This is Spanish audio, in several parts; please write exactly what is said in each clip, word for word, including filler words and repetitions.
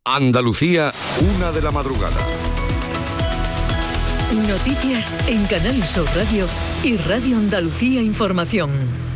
Andalucía, una de la madrugada. Noticias en Canal Sur Radio y Radio Andalucía Información.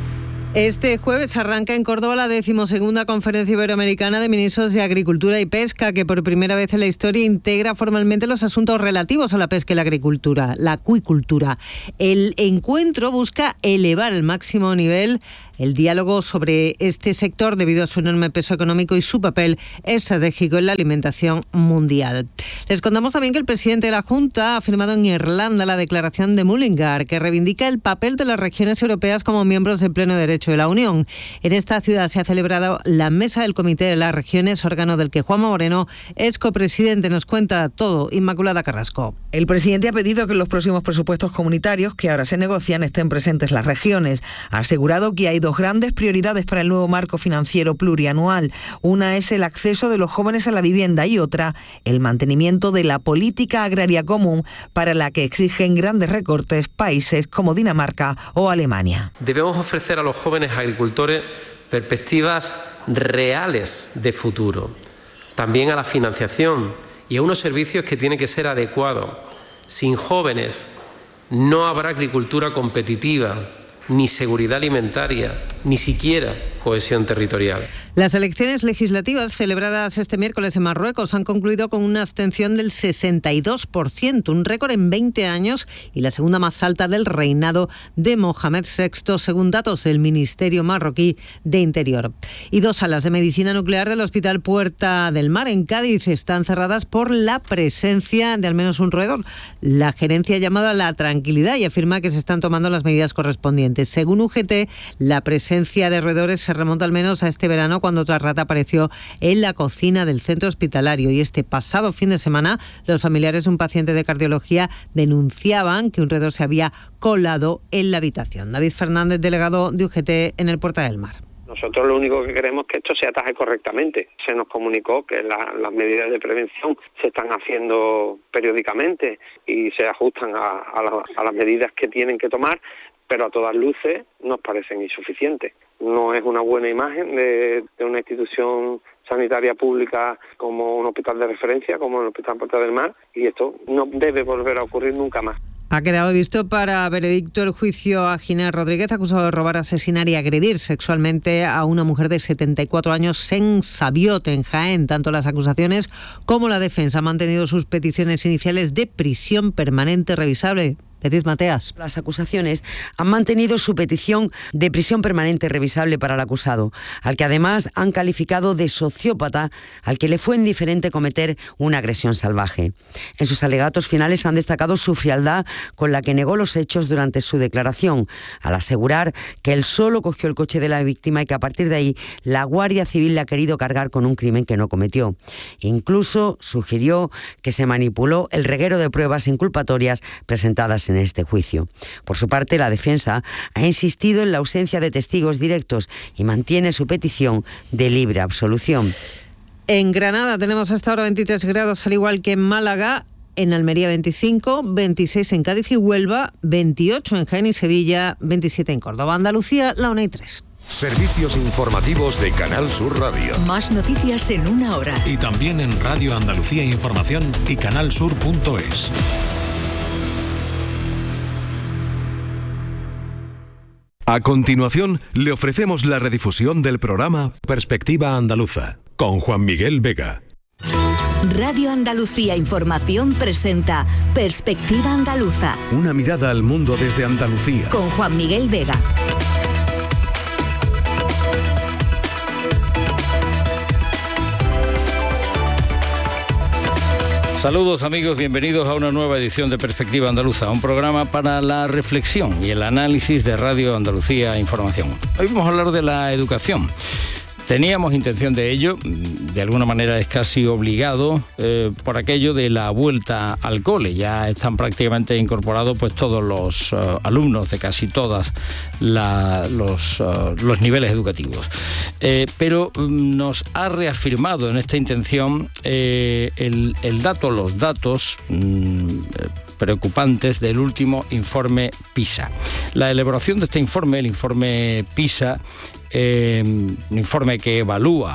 Este jueves arranca en Córdoba la decimosegunda Conferencia Iberoamericana de Ministros de Agricultura y Pesca, que por primera vez en la historia integra formalmente los asuntos relativos a la pesca y la agricultura, la acuicultura. El encuentro busca elevar al máximo nivel el diálogo sobre este sector debido a su enorme peso económico y su papel estratégico en la alimentación mundial. Les contamos también que el presidente de la Junta ha firmado en Irlanda la declaración de Mullingar, que reivindica el papel de las regiones europeas como miembros de pleno derecho de la Unión. En esta ciudad se ha celebrado la Mesa del Comité de las Regiones, órgano del que Juanma Moreno es copresidente. Nos cuenta todo Inmaculada Carrasco. El presidente ha pedido que en los próximos presupuestos comunitarios que ahora se negocian estén presentes las regiones. Ha asegurado que hay dos grandes prioridades para el nuevo marco financiero plurianual. Una es el acceso de los jóvenes a la vivienda y otra, el mantenimiento de la política agraria común, para la que exigen grandes recortes países como Dinamarca o Alemania. Debemos ofrecer a los jóvenes agricultores perspectivas reales de futuro, también a la financiación y a unos servicios que tienen que ser adecuados. Sin jóvenes no habrá agricultura competitiva, ni seguridad alimentaria, ni siquiera cohesión territorial. Las elecciones legislativas celebradas este miércoles en Marruecos han concluido con una abstención del sesenta y dos por ciento, un récord en veinte años y la segunda más alta del reinado de Mohamed sexto, según datos del Ministerio marroquí de Interior. Y dos salas de medicina nuclear del Hospital Puerta del Mar en Cádiz están cerradas por la presencia de al menos un roedor. La gerencia ha llamado a la tranquilidad y afirma que se están tomando las medidas correspondientes. Según U G T, la presencia de roedores se remonta al menos a este verano, cuando otra rata apareció en la cocina del centro hospitalario. Y este pasado fin de semana, los familiares de un paciente de cardiología denunciaban que un roedor se había colado en la habitación. David Fernández, delegado de U G T en el Puerta del Mar. Nosotros lo único que queremos es que esto se ataje correctamente. Se nos comunicó que la, las medidas de prevención se están haciendo periódicamente y se ajustan a, a, la, a las medidas que tienen que tomar, pero a todas luces nos parecen insuficientes. No es una buena imagen de, de una institución sanitaria pública como un hospital de referencia, como el Hospital Puerta del Mar, y esto no debe volver a ocurrir nunca más. Ha quedado visto para veredicto el juicio a Ginés Rodríguez, acusado de robar, asesinar y agredir sexualmente a una mujer de setenta y cuatro años en Sabiote, en Jaén. Tanto las acusaciones como la defensa han mantenido sus peticiones iniciales de prisión permanente revisable. Beatriz Mateas. Las acusaciones han mantenido su petición de prisión permanente revisable para el acusado, al que además han calificado de sociópata, al que le fue indiferente cometer una agresión salvaje. En sus alegatos finales han destacado su frialdad con la que negó los hechos durante su declaración, al asegurar que él solo cogió el coche de la víctima y que a partir de ahí la Guardia Civil le ha querido cargar con un crimen que no cometió. Incluso sugirió que se manipuló el reguero de pruebas inculpatorias presentadas en en este juicio. Por su parte, la defensa ha insistido en la ausencia de testigos directos y mantiene su petición de libre absolución. En Granada tenemos hasta ahora veintitrés grados, al igual que en Málaga. En Almería veinticinco, veintiséis en Cádiz y Huelva, veintiocho en Jaén y Sevilla, veintisiete en Córdoba. Andalucía, la una y tres. Servicios informativos de Canal Sur Radio. Más noticias en una hora. Y también en Radio Andalucía Información y canalsur punto es. A continuación, le ofrecemos la redifusión del programa Perspectiva Andaluza, con Juan Miguel Vega. Radio Andalucía Información presenta Perspectiva Andaluza. Una mirada al mundo desde Andalucía. Con Juan Miguel Vega. Saludos amigos, bienvenidos a una nueva edición de Perspectiva Andaluza, un programa para la reflexión y el análisis de Radio Andalucía Información. Hoy vamos a hablar de la educación. Teníamos intención de ello, de alguna manera es casi obligado eh, por aquello de la vuelta al cole. Ya están prácticamente incorporados pues todos los uh, alumnos de casi todos los, uh, los niveles educativos. Eh, pero um, nos ha reafirmado en esta intención eh, el, el dato, los datos um, preocupantes del último informe PISA. La elaboración de este informe, el informe PISA, Eh, un informe que evalúa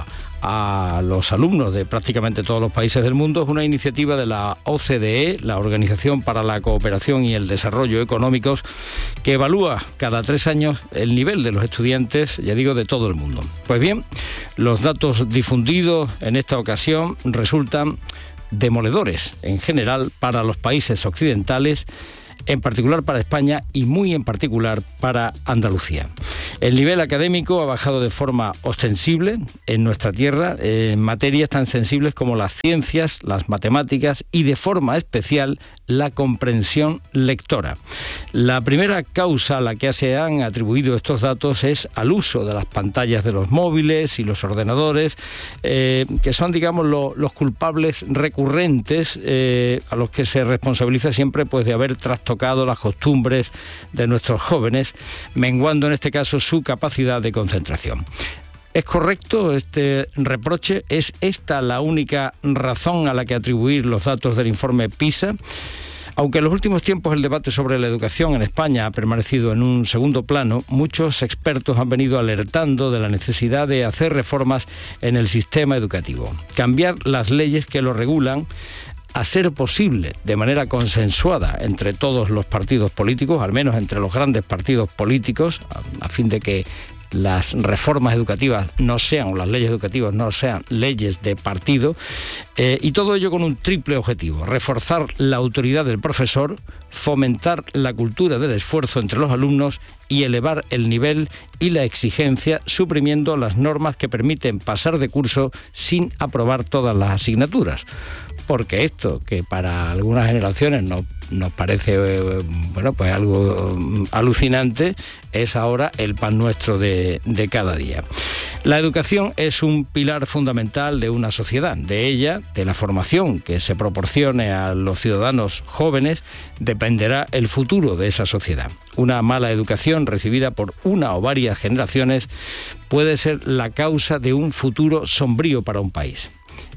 a los alumnos de prácticamente todos los países del mundo. Es una iniciativa de la O C D E, la Organización para la Cooperación y el Desarrollo Económicos, que evalúa cada tres años el nivel de los estudiantes, ya digo, de todo el mundo. Pues bien, los datos difundidos en esta ocasión resultan demoledores en general para los países occidentales, en particular para España y muy en particular para Andalucía. El nivel académico ha bajado de forma ostensible en nuestra tierra en materias tan sensibles como las ciencias, las matemáticas y de forma especial la comprensión lectora. La primera causa a la que se han atribuido estos datos es al uso de las pantallas de los móviles y los ordenadores, eh, que son, digamos, lo, los culpables recurrentes eh, a los que se responsabiliza siempre, pues, de haber trastocado las costumbres de nuestros jóvenes, menguando en este caso su capacidad de concentración. ¿Es correcto este reproche? ¿Es esta la única razón a la que atribuir los datos del informe PISA? Aunque en los últimos tiempos el debate sobre la educación en España ha permanecido en un segundo plano, muchos expertos han venido alertando de la necesidad de hacer reformas en el sistema educativo, cambiar las leyes que lo regulan, a ser posible de manera consensuada entre todos los partidos políticos, al menos entre los grandes partidos políticos, a, a fin de que las reformas educativas no sean, o las leyes educativas no sean leyes de partido, eh, y todo ello con un triple objetivo: reforzar la autoridad del profesor, fomentar la cultura del esfuerzo entre los alumnos y elevar el nivel y la exigencia, suprimiendo las normas que permiten pasar de curso sin aprobar todas las asignaturas. Porque esto, que para algunas generaciones no, nos parece bueno, pues algo alucinante, es ahora el pan nuestro de, de cada día. La educación es un pilar fundamental de una sociedad. De ella, de la formación que se proporcione a los ciudadanos jóvenes, dependerá el futuro de esa sociedad. Una mala educación recibida por una o varias generaciones puede ser la causa de un futuro sombrío para un país.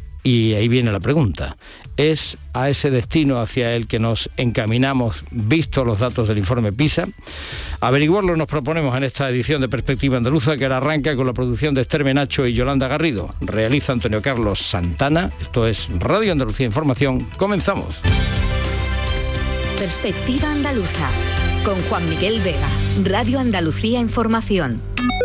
Y ahí viene la pregunta: ¿es a ese destino hacia el que nos encaminamos, visto los datos del informe PISA? Averiguarlo nos proponemos en esta edición de Perspectiva Andaluza, que ahora arranca con la producción de Esther Menacho y Yolanda Garrido. Realiza Antonio Carlos Santana. Esto es Radio Andalucía Información. Comenzamos. Perspectiva Andaluza, con Juan Miguel Vega. Radio Andalucía Información.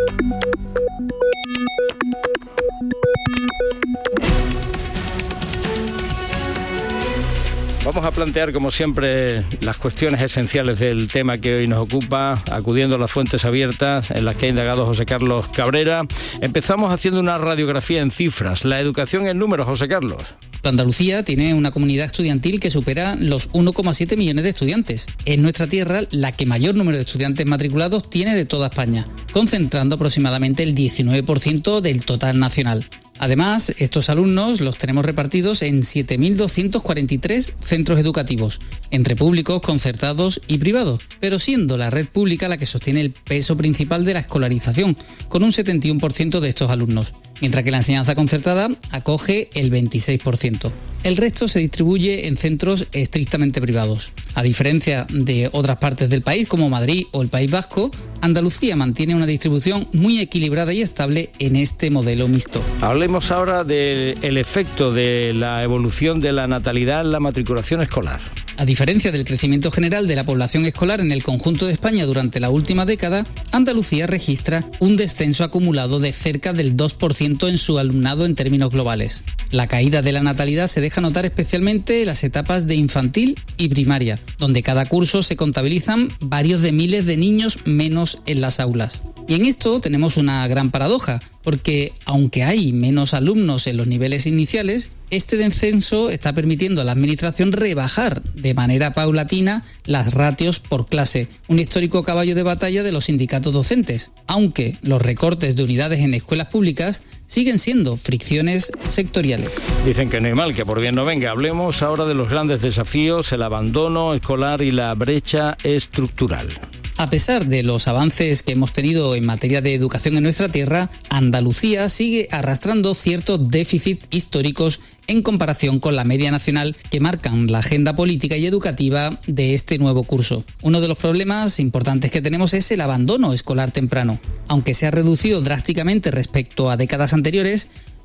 Vamos a plantear, como siempre, las cuestiones esenciales del tema que hoy nos ocupa, acudiendo a las fuentes abiertas en las que ha indagado José Carlos Cabrera. Empezamos haciendo una radiografía en cifras. La educación en números, José Carlos. Andalucía tiene una comunidad estudiantil que supera los uno coma siete millones de estudiantes. Es nuestra tierra la que mayor número de estudiantes matriculados tiene de toda España, concentrando aproximadamente el diecinueve por ciento del total nacional. Además, estos alumnos los tenemos repartidos en siete mil doscientos cuarenta y tres centros educativos, entre públicos, concertados y privados, pero siendo la red pública la que sostiene el peso principal de la escolarización, con un setenta y uno por ciento de estos alumnos, mientras que la enseñanza concertada acoge el veintiséis por ciento. El resto se distribuye en centros estrictamente privados. A diferencia de otras partes del país, como Madrid o el País Vasco, Andalucía mantiene una distribución muy equilibrada y estable en este modelo mixto. Hablemos ahora del efecto de la evolución de la natalidad en la matriculación escolar. A diferencia del crecimiento general de la población escolar en el conjunto de España durante la última década, Andalucía registra un descenso acumulado de cerca del dos por ciento en su alumnado en términos globales. La caída de la natalidad se deja notar especialmente en las etapas de infantil y primaria, donde cada curso se contabilizan varios de miles de niños menos en las aulas. Y en esto tenemos una gran paradoja, porque aunque hay menos alumnos en los niveles iniciales, este descenso está permitiendo a la Administración rebajar de manera paulatina las ratios por clase, un histórico caballo de batalla de los sindicatos docentes, aunque los recortes de unidades en escuelas públicas siguen siendo fricciones sectoriales. Dicen que no hay mal, que por bien no venga. Hablemos ahora de los grandes desafíos, el abandono escolar y la brecha estructural. A pesar de los avances que hemos tenido en materia de educación en nuestra tierra, Andalucía sigue arrastrando ciertos déficits históricos en comparación con la media nacional que marcan la agenda política y educativa de este nuevo curso. Uno de los problemas importantes que tenemos es el abandono escolar temprano. Aunque se ha reducido drásticamente respecto a décadas anteriores,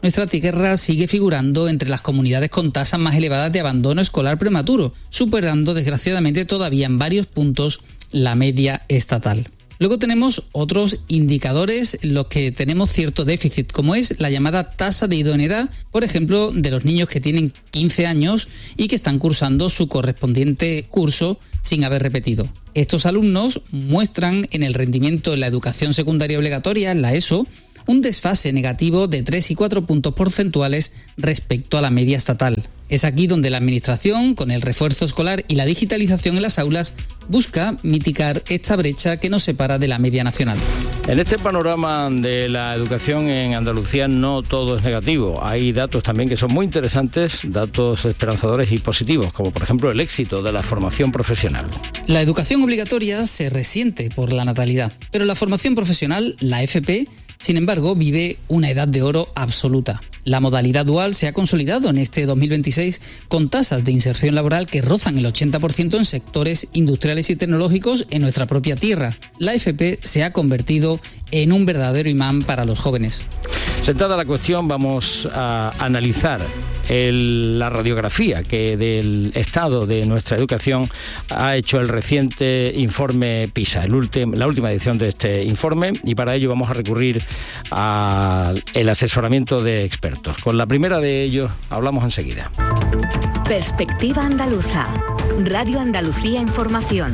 nuestra tierra sigue figurando entre las comunidades con tasas más elevadas de abandono escolar prematuro, superando desgraciadamente todavía en varios puntos la media estatal. Luego tenemos otros indicadores en los que tenemos cierto déficit, como es la llamada tasa de idoneidad, por ejemplo, de los niños que tienen quince años y que están cursando su correspondiente curso sin haber repetido. Estos alumnos muestran en el rendimiento en la educación secundaria obligatoria, la ESO, un desfase negativo de tres y cuatro puntos porcentuales respecto a la media estatal. Es aquí donde la Administración, con el refuerzo escolar y la digitalización en las aulas, busca mitigar esta brecha que nos separa de la media nacional. En este panorama de la educación en Andalucía no todo es negativo. Hay datos también que son muy interesantes, datos esperanzadores y positivos, como por ejemplo el éxito de la formación profesional. La educación obligatoria se resiente por la natalidad, pero la formación profesional, la F P, sin embargo, vive una edad de oro absoluta. La modalidad dual se ha consolidado en este dos mil veintiséis con tasas de inserción laboral que rozan el ochenta por ciento en sectores industriales y tecnológicos en nuestra propia tierra. La F P se ha convertido en un verdadero imán para los jóvenes. Sentada la cuestión, vamos a analizar el, la radiografía que del estado de nuestra educación ha hecho el reciente informe PISA, el ultim, la última edición de este informe, y para ello vamos a recurrir al asesoramiento de expertos. Con la primera de ellos hablamos enseguida. Perspectiva Andaluza, Radio Andalucía Información.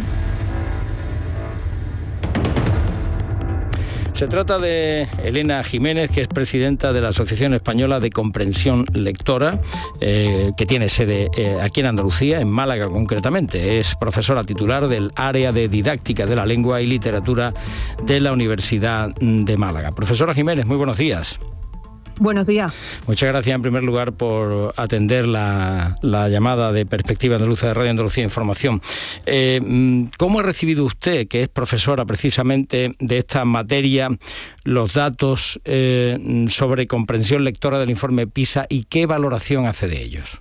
Se trata de Elena Jiménez, que es presidenta de la Asociación Española de Comprensión Lectora, eh, que tiene sede eh, aquí en Andalucía, en Málaga concretamente. Es profesora titular del área de didáctica de la lengua y literatura de la Universidad de Málaga. Profesora Jiménez, muy buenos días. Buenos días. Muchas gracias en primer lugar por atender la, la llamada de Perspectiva Andaluza de Radio Andalucía Información. Eh, ¿Cómo ha recibido usted, que es profesora precisamente de esta materia, los datos eh, sobre comprensión lectora del informe PISA y qué valoración hace de ellos?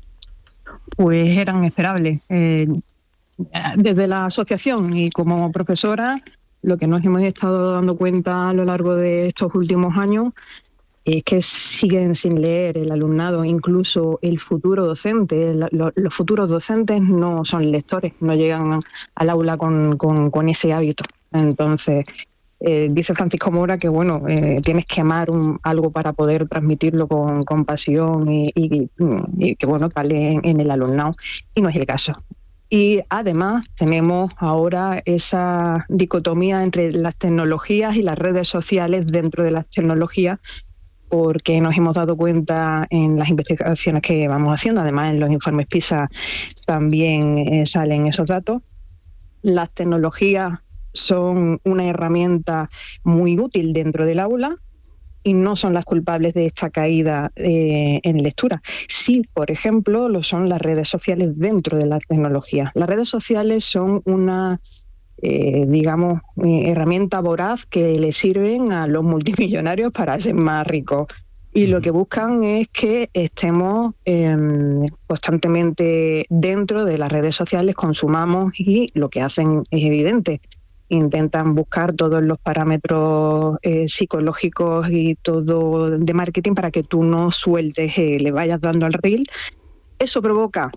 Pues eran esperables. Eh, desde la asociación y como profesora, lo que nos hemos estado dando cuenta a lo largo de estos últimos años es que siguen sin leer el alumnado, incluso el futuro docente. Los futuros docentes no son lectores, no llegan al aula con, con, con ese hábito. Entonces, eh, dice Francisco Mora que bueno, eh, tienes que amar un, algo para poder transmitirlo con, con pasión y, y, y que bueno, cale en, en el alumnado, y no es el caso. Y además tenemos ahora esa dicotomía entre las tecnologías y las redes sociales dentro de las tecnologías, porque nos hemos dado cuenta en las investigaciones que vamos haciendo, además en los informes PISA también eh, salen esos datos. Las tecnologías son una herramienta muy útil dentro del aula y no son las culpables de esta caída eh, en lectura. Sí, por ejemplo, lo son las redes sociales dentro de la tecnología. Las redes sociales son una Eh, digamos, eh, herramienta voraz que le sirven a los multimillonarios para ser más ricos. Y lo que buscan es que estemos eh, constantemente dentro de las redes sociales, consumamos, y lo que hacen es evidente. Intentan buscar todos los parámetros eh, psicológicos y todo de marketing para que tú no sueltes, eh, le vayas dando al reel. Eso provoca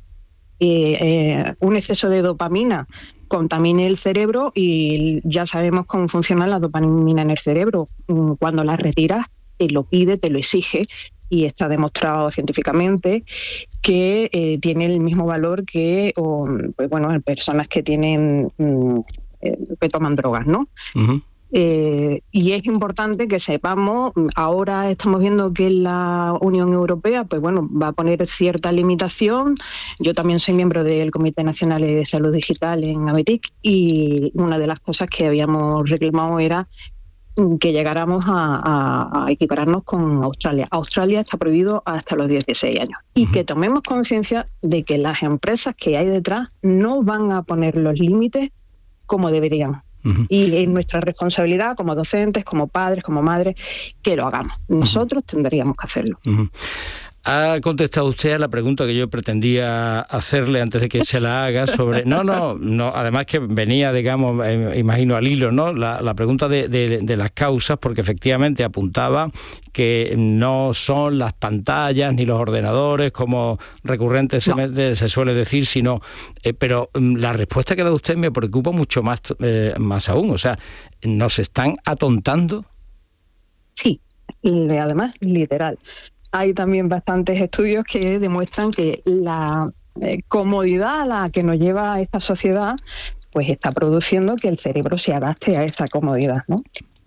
eh, eh, un exceso de dopamina, contamine el cerebro, y ya sabemos cómo funciona la dopamina en el cerebro. Cuando la retiras, te lo pide, te lo exige, y está demostrado científicamente que eh, tiene el mismo valor que o, pues bueno, personas que tienen eh, que toman drogas, ¿no? Uh-huh. Eh, y es importante que sepamos, ahora estamos viendo que la Unión Europea pues bueno, va a poner cierta limitación. Yo también soy miembro del Comité Nacional de Salud Digital en ABETIC, y una de las cosas que habíamos reclamado era que llegáramos a, a, a equipararnos con Australia. Australia está prohibido hasta los dieciséis años. Uh-huh. Y que tomemos conciencia de que las empresas que hay detrás no van a poner los límites como deberían. Uh-huh. Y es nuestra responsabilidad como docentes, como padres, como madres, que lo hagamos. Nosotros uh-huh. tendríamos que hacerlo. Uh-huh. Ha contestado usted a la pregunta que yo pretendía hacerle antes de que se la haga sobre... No, no, no además que venía, digamos, eh, imagino al hilo, ¿no? La, la pregunta de, de, de las causas, porque efectivamente apuntaba que no son las pantallas ni los ordenadores, como recurrentemente no. se suele decir, sino... Eh, pero la respuesta que da usted me preocupa mucho más, eh, más aún. O sea, ¿nos están atontando? Sí, y además, literal. Hay también bastantes estudios que demuestran que la eh, comodidad a la que nos lleva esta sociedad pues está produciendo que el cerebro se adapte a esa comodidad, ¿no?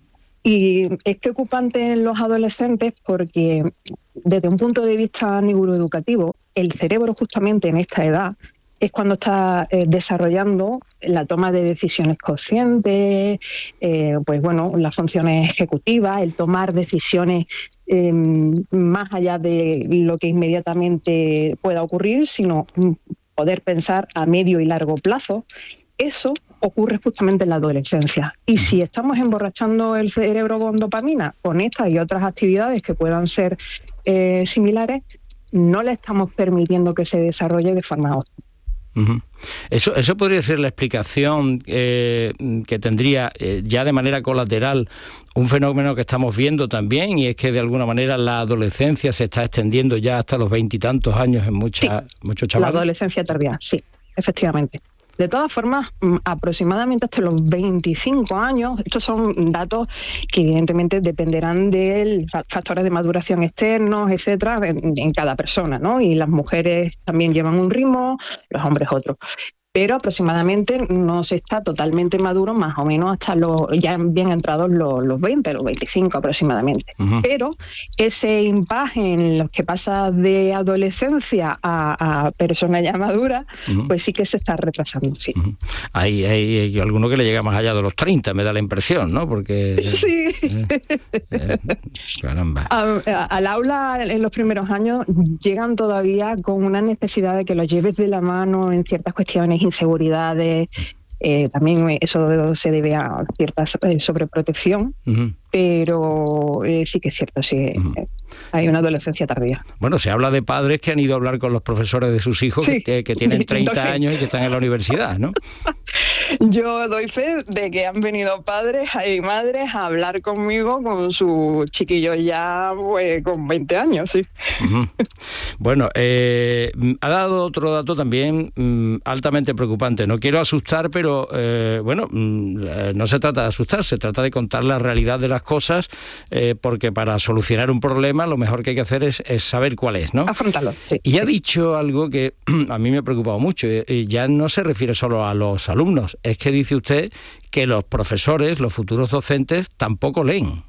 Y es preocupante en los adolescentes porque desde un punto de vista neuroeducativo, el cerebro justamente en esta edad es cuando está eh, desarrollando la toma de decisiones conscientes, eh, pues bueno, las funciones ejecutivas, el tomar decisiones eh, más allá de lo que inmediatamente pueda ocurrir, sino poder pensar a medio y largo plazo. Eso ocurre justamente en la adolescencia. Y si estamos emborrachando el cerebro con dopamina, con estas y otras actividades que puedan ser eh, similares, no le estamos permitiendo que se desarrolle de forma óptima. Uh-huh. Eso, eso podría ser la explicación eh, que tendría eh, ya de manera colateral un fenómeno que estamos viendo también, y es que de alguna manera la adolescencia se está extendiendo ya hasta los veintitantos años en mucha, sí, muchos chavales. La adolescencia tardía, sí, efectivamente. De todas formas, aproximadamente hasta los veinticinco años, estos son datos que evidentemente dependerán de factores de maduración externos, etcétera, en, en cada persona, ¿no? Y las mujeres también llevan un ritmo, los hombres otro. Pero aproximadamente no se está totalmente maduro más o menos hasta los ya bien entrados los, los veinte, los veinticinco aproximadamente. Uh-huh. Pero ese impasse en los que pasa de adolescencia a, a persona ya madura, uh-huh, pues sí que se está retrasando, sí. Uh-huh. Hay, hay, hay alguno que le llega más allá de los treinta, me da la impresión, ¿no? Porque... Sí. Eh, eh, caramba. A, a, al aula en los primeros años llegan todavía con una necesidad de que los lleves de la mano en ciertas cuestiones, inseguridades, eh, también eso se debe a cierta eh, sobreprotección, uh-huh, pero eh, sí que es cierto, sí, uh-huh, eh, hay una adolescencia tardía. Bueno, se habla de padres que han ido a hablar con los profesores de sus hijos, sí, que, que tienen treinta Entonces... años y que están en la universidad, ¿no? Yo doy fe de que han venido padres y madres a hablar conmigo con sus chiquillos ya pues, con veinte años, sí. Uh-huh. Bueno, eh, ha dado otro dato también mm, altamente preocupante. No quiero asustar, pero eh, bueno, mm, no se trata de asustar, se trata de contar la realidad de las cosas, eh, porque para solucionar un problema lo mejor que hay que hacer es, es saber cuál es, ¿no? Afrontarlo, sí. Y ha sí. dicho algo que a mí me ha preocupado mucho, y ya no se refiere solo a los alumnos, es que dice usted que los profesores, los futuros docentes, tampoco leen.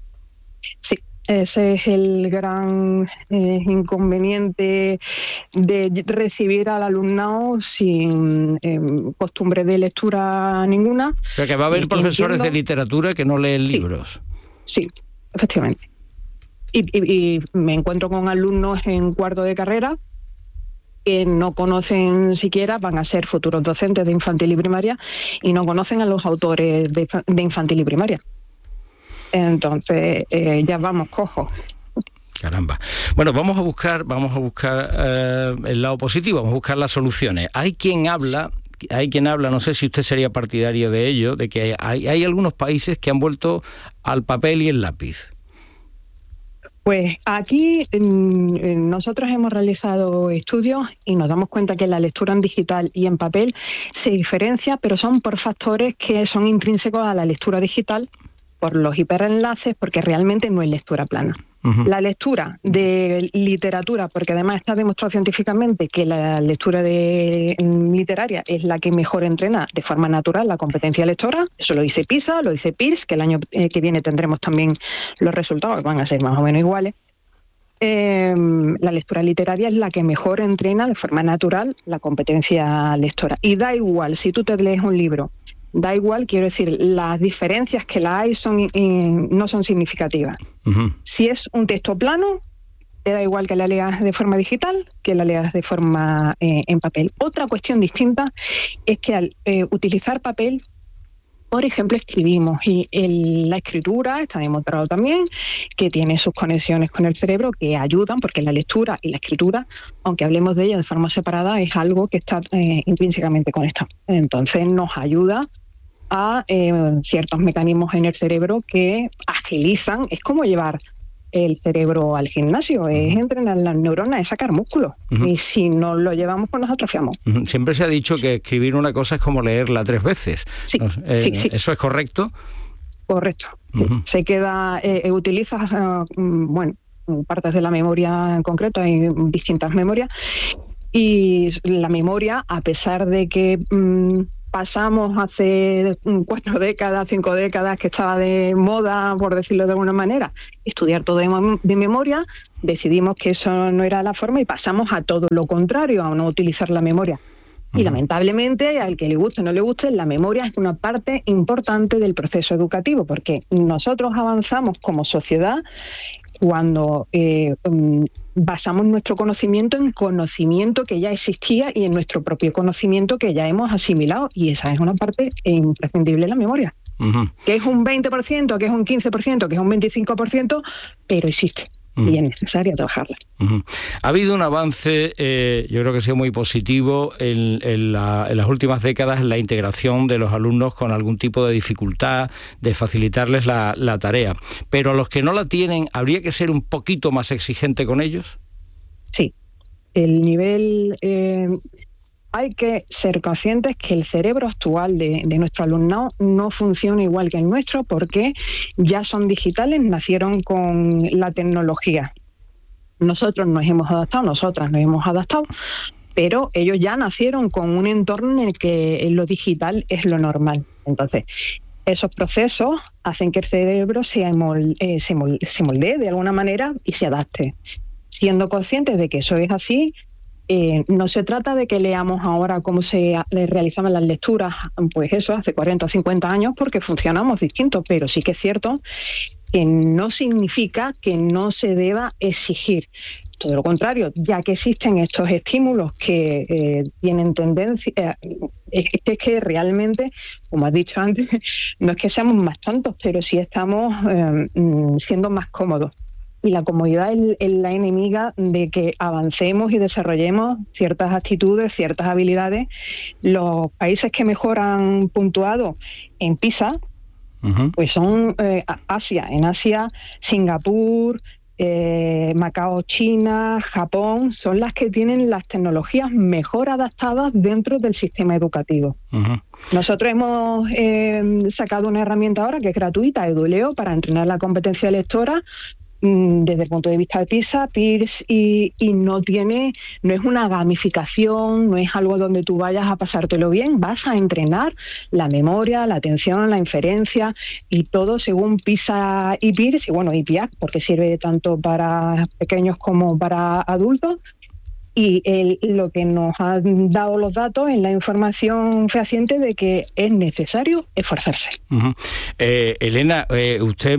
Sí. Ese es el gran eh, inconveniente de recibir al alumnado sin eh, costumbre de lectura ninguna. O sea, que va a haber profesores Entiendo. de literatura que no leen sí, libros. Sí, efectivamente. Y, y, y me encuentro con alumnos en cuarto de carrera que no conocen siquiera, van a ser futuros docentes de infantil y primaria, y no conocen a los autores de, de infantil y primaria. Entonces eh, ya vamos cojos. Caramba. Bueno, vamos a buscar, vamos a buscar eh, el lado positivo, vamos a buscar las soluciones. Hay quien habla, hay quien habla, no sé si usted sería partidario de ello, de que hay, hay algunos países que han vuelto al papel y el lápiz. Pues aquí en, nosotros hemos realizado estudios y nos damos cuenta que la lectura en digital y en papel se diferencia, pero son por factores que son intrínsecos a la lectura digital, por los hiperenlaces, porque realmente no es lectura plana. Uh-huh. La lectura de literatura, porque además está demostrado científicamente que la lectura de literaria es la que mejor entrena de forma natural la competencia lectora. Eso lo dice PISA, lo dice Pearce, que el año que viene tendremos también los resultados, que van a ser más o menos iguales. Eh, la lectura literaria es la que mejor entrena de forma natural la competencia lectora. Y da igual si tú te lees un libro, da igual, quiero decir, las diferencias que la hay son, eh, no son significativas. Uh-huh. Si es un texto plano, te da igual que la leas de forma digital que la leas de forma eh, en papel. Otra cuestión distinta es que al eh, utilizar papel por ejemplo, escribimos y el, la escritura está demostrado también que tiene sus conexiones con el cerebro que ayudan, porque la lectura y la escritura, aunque hablemos de ellas de forma separada, es algo que está eh, intrínsecamente conectado. Entonces nos ayuda a eh, ciertos mecanismos en el cerebro que agilizan. Es como llevar el cerebro al gimnasio, es entrenar las neuronas, es sacar músculo. Uh-huh. Y si no lo llevamos, pues nos atrofiamos. Uh-huh. Siempre se ha dicho que escribir una cosa es como leerla tres veces. Sí, eh, sí, sí. ¿Eso es correcto? Correcto. Uh-huh. Se queda, eh, utilizas, uh, bueno, partes de la memoria en concreto, hay distintas memorias, y la memoria, a pesar de que um, pasamos hace cuatro décadas, cinco décadas, que estaba de moda, por decirlo de alguna manera, estudiar todo de, de memoria, decidimos que eso no era la forma y pasamos a todo lo contrario, a no utilizar la memoria. Y uh-huh. lamentablemente, al que le guste o no le guste, la memoria es una parte importante del proceso educativo, porque nosotros avanzamos como sociedad cuando eh, um, basamos nuestro conocimiento en conocimiento que ya existía y en nuestro propio conocimiento que ya hemos asimilado, y esa es una parte imprescindible de la memoria. Uh-huh. Que es un veinte por ciento, que es un quince por ciento, que es un veinticinco por ciento, pero existe. Uh-huh. Y es necesario trabajarla. Uh-huh. Ha habido un avance, eh, yo creo que ha sido muy positivo en, en, la, en las últimas décadas en la integración de los alumnos con algún tipo de dificultad, de facilitarles la, la tarea. Pero a los que no la tienen, ¿habría que ser un poquito más exigente con ellos? Sí. El nivel... Eh, hay que ser conscientes que el cerebro actual de, de nuestro alumnado no funciona igual que el nuestro, porque ya son digitales, nacieron con la tecnología. Nosotros nos hemos adaptado, nosotras nos hemos adaptado, pero ellos ya nacieron con un entorno en el que lo digital es lo normal. Entonces, esos procesos hacen que el cerebro se, molde, eh, se, molde, se moldee de alguna manera y se adapte. Siendo conscientes de que eso es así, Eh, no se trata de que leamos ahora cómo se realizaban las lecturas, pues eso, hace cuarenta o cincuenta años, porque funcionamos distintos, pero sí que es cierto que no significa que no se deba exigir. Todo lo contrario, ya que existen estos estímulos que eh, tienen tendencia, eh, es, es que realmente, como has dicho antes, no es que seamos más tontos, pero sí estamos eh, siendo más cómodos. Y la comodidad es, es la enemiga de que avancemos y desarrollemos ciertas actitudes, ciertas habilidades. Los países que mejor han puntuado en PISA, uh-huh. pues son eh, Asia. En Asia, Singapur, eh, Macao, China, Japón, son las que tienen las tecnologías mejor adaptadas dentro del sistema educativo. Uh-huh. Nosotros hemos eh, sacado una herramienta ahora que es gratuita, EduLeo, para entrenar la competencia lectora, desde el punto de vista de PISA, Peirce, y, y no tiene, no es una gamificación, no es algo donde tú vayas a pasártelo bien, vas a entrenar la memoria, la atención, la inferencia, y todo según PISA y Peirce, y bueno, y P I A C, porque sirve tanto para pequeños como para adultos. Y el, lo que nos han dado los datos es la información fehaciente de que es necesario esforzarse. Uh-huh. Eh, Elena, eh, usted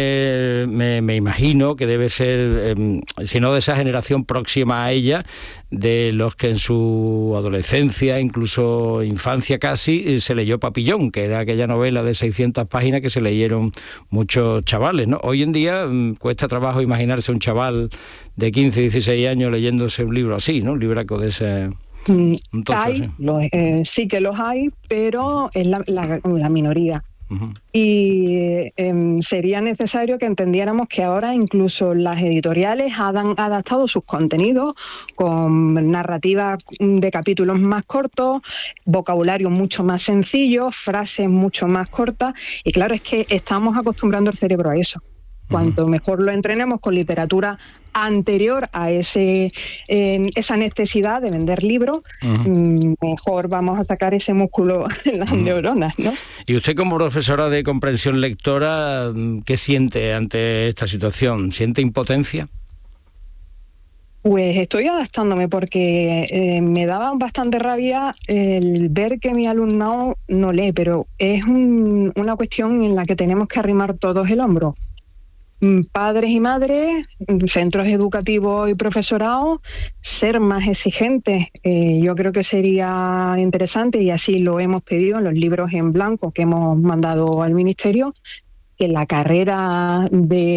me, me, me imagino que debe ser, eh, si no de esa generación próxima a ella, de los que en su adolescencia, incluso infancia casi, se leyó Papillón, que era aquella novela de seiscientas páginas que se leyeron muchos chavales, ¿no? Hoy en día mmm, cuesta trabajo imaginarse un chaval de quince, dieciséis años leyéndose un libro así, ¿no? Un libraco de ese... Un tocho, hay, ¿sí? Los, eh, sí que los hay, pero es la, la, la minoría. Uh-huh. Y eh, sería necesario que entendiéramos que ahora incluso las editoriales han adaptado sus contenidos con narrativa de capítulos más cortos, vocabulario mucho más sencillo, frases mucho más cortas, y claro, es que estamos acostumbrando el cerebro a eso. Cuanto uh-huh. mejor lo entrenemos con literatura anterior a ese eh, esa necesidad de vender libros, uh-huh. mejor vamos a sacar ese músculo en las uh-huh. neuronas, ¿no? Y usted, como profesora de comprensión lectora, ¿qué siente ante esta situación? ¿Siente impotencia? Pues estoy adaptándome, porque eh, me daba bastante rabia el ver que mi alumnado no lee, pero es un, una cuestión en la que tenemos que arrimar todos el hombro. padres y madres, centros educativos y profesorado, ser más exigentes. Eh, yo creo que sería interesante, y así lo hemos pedido en los libros en blanco que hemos mandado al Ministerio, que la carrera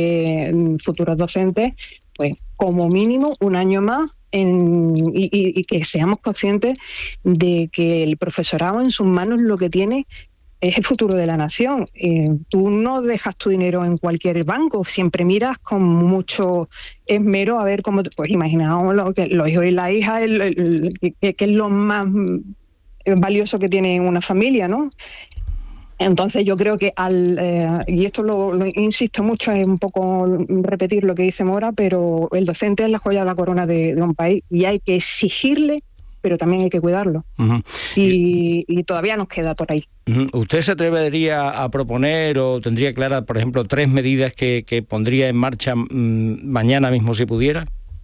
de futuros docentes, pues como mínimo un año más, en, y, y, y que seamos conscientes de que el profesorado en sus manos lo que tiene es el futuro de la nación. Eh, tú no dejas tu dinero en cualquier banco, siempre miras con mucho esmero a ver cómo, pues imaginaos lo que los hijos y la hija, el, el, el, que, que es lo más valioso que tiene una familia, ¿no? Entonces yo creo que al, eh, y esto lo, lo insisto mucho, es un poco repetir lo que dice Mora, pero el docente es la joya de la corona de, de un país y hay que exigirle, pero también hay que cuidarlo. Uh-huh. y, y todavía nos queda por ahí. Uh-huh. ¿Usted se atrevería a proponer o tendría clara, por ejemplo, tres medidas que, que pondría en marcha mmm, mañana mismo si pudiera?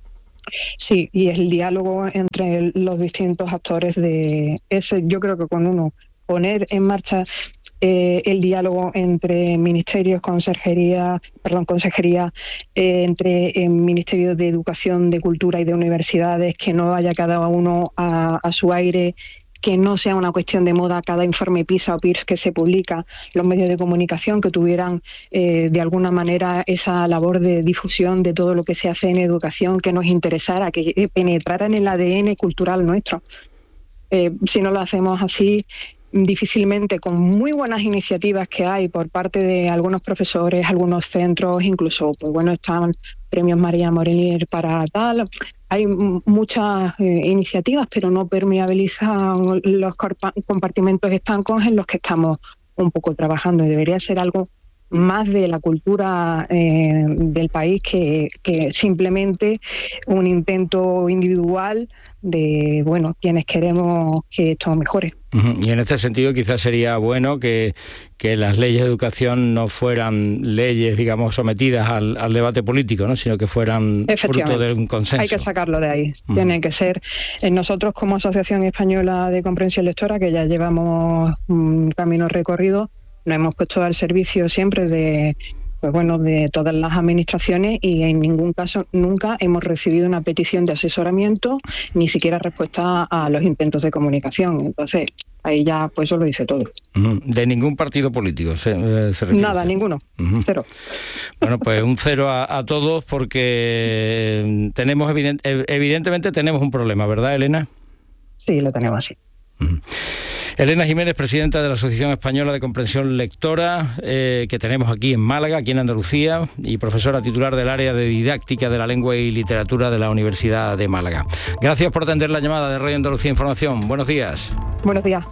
Sí, y el diálogo entre los distintos actores de ese, yo creo que con uno poner en marcha eh, el diálogo entre ministerios, consejería, perdón, consejería, eh, entre eh, ministerios de educación, de cultura y de universidades, que no vaya cada uno a, a su aire, que no sea una cuestión de moda cada informe PISA o PIRS que se publica, los medios de comunicación que tuvieran eh, de alguna manera esa labor de difusión de todo lo que se hace en educación, que nos interesara, que penetrara en el A D N cultural nuestro. Eh, si no lo hacemos así, difícilmente, con muy buenas iniciativas que hay por parte de algunos profesores, algunos centros, incluso, pues bueno, están premios María Morenier para tal. Hay muchas eh, iniciativas, pero no permeabilizan los compartimentos estancos en los que estamos un poco trabajando, y debería ser algo más de la cultura eh, del país que, que simplemente un intento individual de, bueno, quienes queremos que esto mejore. Uh-huh. Y en este sentido quizás sería bueno que, que las leyes de educación no fueran leyes, digamos, sometidas al, al debate político, ¿no? Sino que fueran fruto de un consenso. Hay que sacarlo de ahí. Uh-huh. Tiene que ser. Eh, nosotros como Asociación Española de Comprensión Lectora, que ya llevamos un camino recorrido, nos hemos puesto al servicio siempre de, pues bueno, de todas las administraciones, y en ningún caso nunca hemos recibido una petición de asesoramiento, ni siquiera respuesta a los intentos de comunicación. Entonces, ahí ya pues eso lo dice todo. Uh-huh. De ningún partido político se, eh, se refiere. Nada, usted. Ninguno. Uh-huh. Cero. Bueno, pues un cero a, a todos, porque tenemos evident, evidentemente tenemos un problema, ¿verdad, Elena? Sí, lo tenemos así. Uh-huh. Elena Jiménez, presidenta de la Asociación Española de Comprensión Lectora, eh, que tenemos aquí en Málaga, aquí en Andalucía, y profesora titular del área de didáctica de la lengua y literatura de la Universidad de Málaga. Gracias por atender la llamada de Radio Andalucía Información. Buenos días. Buenos días.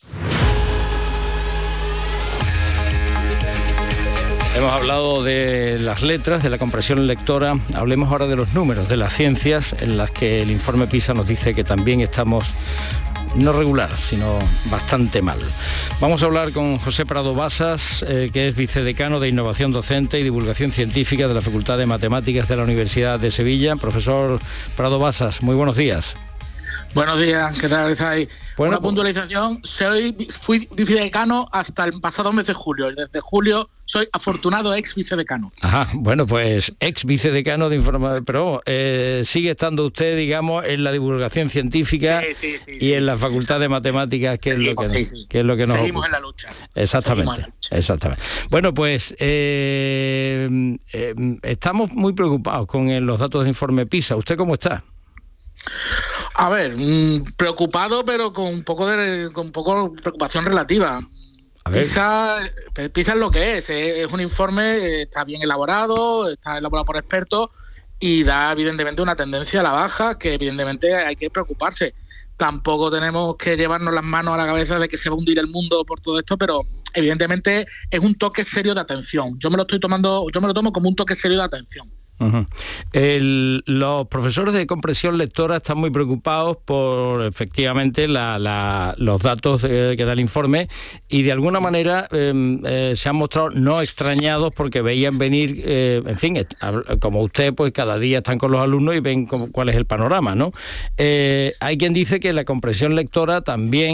Hemos hablado de las letras, de la comprensión lectora. Hablemos ahora de los números, de las ciencias, en las que el informe PISA nos dice que también estamos no regular, sino bastante mal. Vamos a hablar con José Prado Basas, eh, que es vicedecano de Innovación Docente y Divulgación Científica de la Facultad de Matemáticas de la Universidad de Sevilla. Profesor Prado Basas, muy buenos días. Buenos días, ¿qué tal estáis? Bueno, Una puntualización, soy, fui vicedecano hasta el pasado mes de julio, y desde julio soy afortunado ex vicedecano. Ajá, bueno, pues ex vicedecano de información, pero eh, sigue estando usted, digamos, en la divulgación científica sí, sí, sí, y sí, en la Facultad de Matemáticas, que Seguimos, es lo que, sí, sí. que es lo que nos Seguimos ocupa. en la lucha. Exactamente, en la lucha. exactamente. Bueno, pues eh, eh, estamos muy preocupados con los datos de informe PISA. ¿Usted cómo está? A ver, mmm, preocupado, pero con un poco de con un poco preocupación relativa. PISA, PISA es lo que es, es un informe, está bien elaborado, está elaborado por expertos y da evidentemente una tendencia a la baja que evidentemente hay que preocuparse. Tampoco tenemos que llevarnos las manos a la cabeza de que se va a hundir el mundo por todo esto, pero evidentemente es un toque serio de atención. Yo me lo estoy tomando, yo me lo tomo como un toque serio de atención. Uh-huh. El, los profesores de comprensión lectora están muy preocupados por efectivamente la, la, los datos eh, que da el informe, y de alguna manera eh, eh, se han mostrado no extrañados porque veían venir, eh, en fin, como usted, pues cada día están con los alumnos y ven cómo, cuál es el panorama, ¿no? Eh, hay quien dice que la comprensión lectora también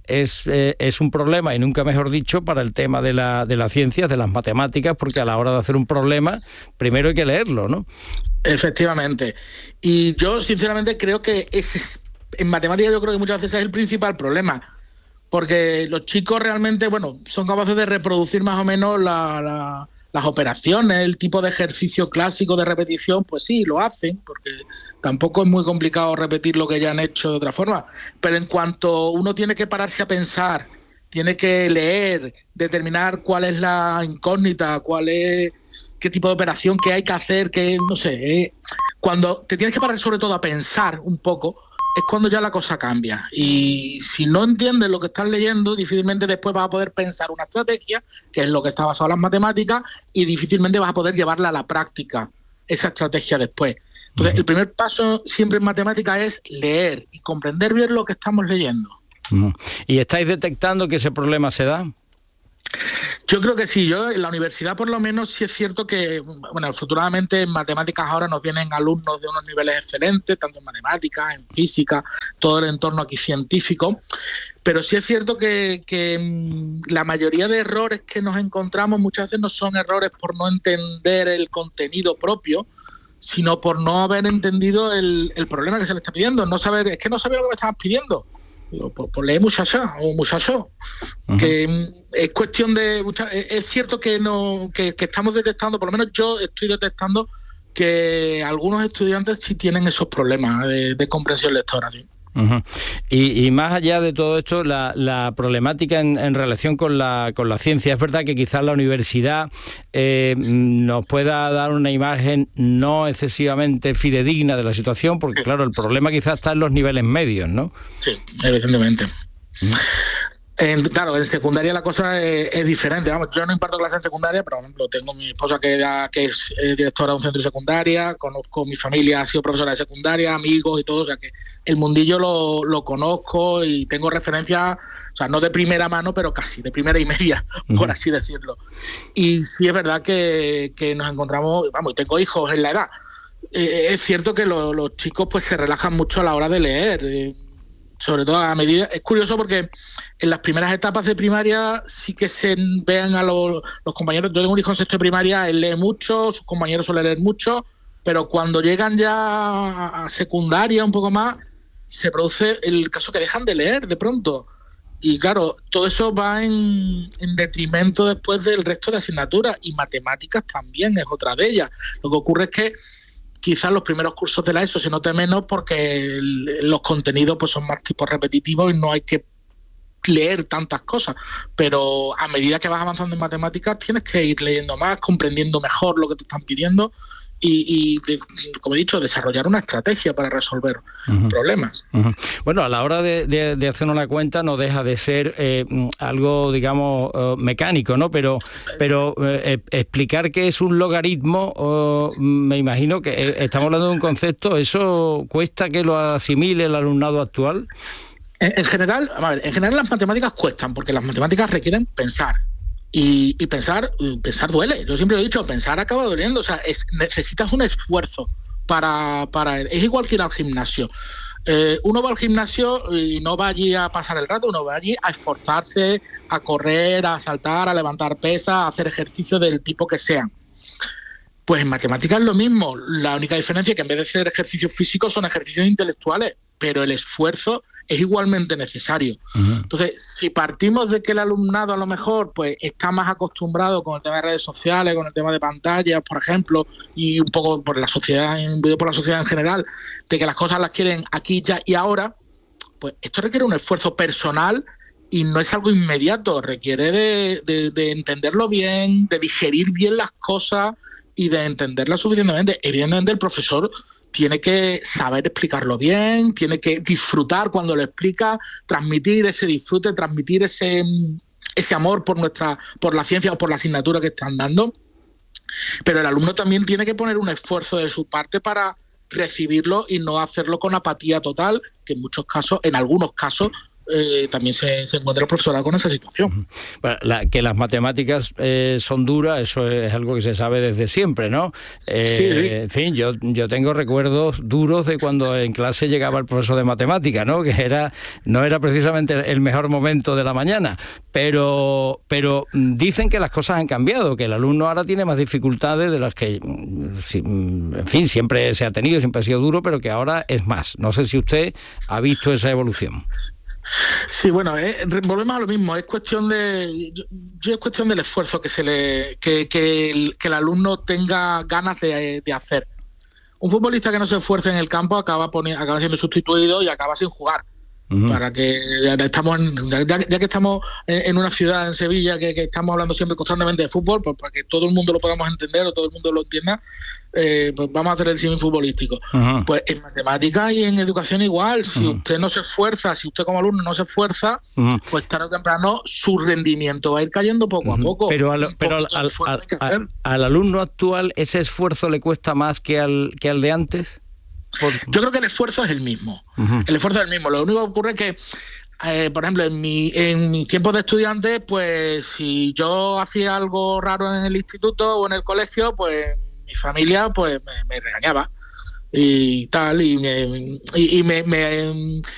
es, eh, es un problema, y nunca mejor dicho, para el tema de, la, de las ciencias, de las matemáticas, porque a la hora de hacer un problema, primero hay que leerlo, ¿no? Efectivamente. Y yo, sinceramente, creo que ese es, en matemáticas yo creo que muchas veces es el principal problema, porque los chicos realmente, bueno, son capaces de reproducir más o menos la... la las operaciones, el tipo de ejercicio clásico de repetición, pues sí, lo hacen, porque tampoco es muy complicado repetir lo que ya han hecho de otra forma. Pero en cuanto uno tiene que pararse a pensar, tiene que leer, determinar cuál es la incógnita, cuál es, qué tipo de operación, qué hay que hacer, qué, no sé, eh, cuando te tienes que parar sobre todo a pensar un poco, es cuando ya la cosa cambia. Y si no entiendes lo que estás leyendo, difícilmente después vas a poder pensar una estrategia, que es lo que está basado en las matemáticas, y difícilmente vas a poder llevarla a la práctica, esa estrategia después. Entonces, uh-huh. el primer paso siempre en matemáticas es leer y comprender bien lo que estamos leyendo. Uh-huh. ¿Y estáis detectando que ese problema se da? Yo creo que sí. Yo en la universidad por lo menos sí es cierto que, bueno, afortunadamente en matemáticas ahora nos vienen alumnos de unos niveles excelentes, tanto en matemáticas, en física, todo el entorno aquí científico, pero sí es cierto que, que la mayoría de errores que nos encontramos muchas veces no son errores por no entender el contenido propio, sino por no haber entendido el, el problema que se le está pidiendo, no saber, es que no sabía lo que me estabas pidiendo. Digo, pues, pues lee muchacha o muchacho, uh-huh. que es cuestión de... Es cierto que, no, que, que estamos detectando, por lo menos yo estoy detectando que algunos estudiantes sí tienen esos problemas de, de comprensión lectora, ¿sí? Uh-huh. Y, y más allá de todo esto, la, la problemática en, en relación con la, con la ciencia, es verdad que quizás la universidad eh, nos pueda dar una imagen no excesivamente fidedigna de la situación, porque sí. claro, el problema quizás está en los niveles medios, ¿no? Sí, evidentemente. Uh-huh. En, claro, en secundaria la cosa es, es diferente. Vamos, yo no imparto clases en secundaria, pero por ejemplo tengo mi esposa que, da, que es eh, directora de un centro de secundaria, conozco mi familia, ha sido profesora de secundaria, amigos y todo, o sea que el mundillo lo, lo conozco y tengo referencias, o sea, no de primera mano, pero casi de primera y media, uh-huh. por así decirlo. Y sí es verdad que, que nos encontramos, vamos, tengo hijos en la edad. Eh, es cierto que lo, los chicos pues se relajan mucho a la hora de leer, eh, sobre todo a medida... Es curioso porque en las primeras etapas de primaria sí que se vean a los, los compañeros... Yo tengo un hijo en sexto de primaria, él lee mucho, sus compañeros suelen leer mucho, pero cuando llegan ya a secundaria un poco más, se produce el caso que dejan de leer de pronto. Y claro, todo eso va en, en detrimento después del resto de asignaturas, y matemáticas también es otra de ellas. Lo que ocurre es que quizás los primeros cursos de la ESO se note menos porque el, los contenidos pues son más tipo repetitivos y no hay que leer tantas cosas, pero a medida que vas avanzando en matemáticas tienes que ir leyendo más, comprendiendo mejor lo que te están pidiendo y, y de, como he dicho, desarrollar una estrategia para resolver uh-huh. problemas. Uh-huh. Bueno, a la hora de, de, de hacer una cuenta no deja de ser eh, algo, digamos, uh, mecánico, ¿no? Pero, pero eh, explicar qué es un logaritmo, uh, me imagino que eh, estamos hablando de un concepto, ¿eso cuesta que lo asimile el alumnado actual? En, en general, a ver, en general las matemáticas cuestan, porque las matemáticas requieren pensar. Y, y pensar pensar duele. Yo siempre lo he dicho, pensar acaba doliendo. O sea, es, necesitas un esfuerzo para, para... Es igual que ir al gimnasio. Eh, uno va al gimnasio y no va allí a pasar el rato, uno va allí a esforzarse, a correr, a saltar, a levantar pesas, a hacer ejercicio del tipo que sean. Pues en matemáticas es lo mismo. La única diferencia es que en vez de hacer ejercicios físicos son ejercicios intelectuales, pero el esfuerzo es igualmente necesario. Uh-huh. Entonces, si partimos de que el alumnado a lo mejor pues está más acostumbrado con el tema de redes sociales, con el tema de pantallas, por ejemplo, y un poco por la sociedad, por la sociedad en general, de que las cosas las quieren aquí, ya y ahora, pues esto requiere un esfuerzo personal y no es algo inmediato, requiere de, de, de entenderlo bien, de digerir bien las cosas y de entenderlas suficientemente. Evidentemente el profesor tiene que saber explicarlo bien, tiene que disfrutar cuando lo explica, transmitir ese disfrute, transmitir ese, ese amor por nuestra, por la ciencia o por la asignatura que están dando. Pero el alumno también tiene que poner un esfuerzo de su parte para recibirlo y no hacerlo con apatía total, que en muchos casos, en algunos casos, eh, también se, se encuentra el profesorado con esa situación. Bueno, la, que las matemáticas eh, son duras, eso es algo que se sabe desde siempre, ¿no? Eh, sí, sí. En fin, yo, yo tengo recuerdos duros de cuando en clase llegaba el profesor de matemáticas, ¿no? Que era no era precisamente el mejor momento de la mañana, pero, pero dicen que las cosas han cambiado, que el alumno ahora tiene más dificultades de las que, en fin, siempre se ha tenido, siempre ha sido duro, pero que ahora es más. No sé si usted ha visto esa evolución. Sí, bueno, eh, volvemos a lo mismo, es cuestión de yo, yo es cuestión del esfuerzo que se le que, que, el, que el alumno tenga ganas de, de hacer. Un futbolista que no se esfuerce en el campo acaba poni- acaba siendo sustituido y acaba sin jugar. Uh-huh. Para que ya estamos en, ya, ya que estamos en, en una ciudad, en Sevilla, que, que estamos hablando siempre constantemente de fútbol, pues para que todo el mundo lo podamos entender o todo el mundo lo entienda, eh, pues vamos a hacer el símil futbolístico. Uh-huh. Pues en matemáticas y en educación igual, si uh-huh. usted no se esfuerza, si usted como alumno no se esfuerza, uh-huh. pues tarde o temprano su rendimiento va a ir cayendo poco uh-huh. a poco. Pero, al, pero al, al, al, al, al alumno actual, ¿ese esfuerzo le cuesta más que al, que al de antes? Por... Yo creo que el esfuerzo es el mismo. Uh-huh. El esfuerzo es el mismo. Lo único que ocurre es que, eh, por ejemplo, en mi en mi tiempo de estudiante, pues si yo hacía algo raro en el instituto o en el colegio, pues mi familia pues me, me regañaba y tal, y me, y, y me, me,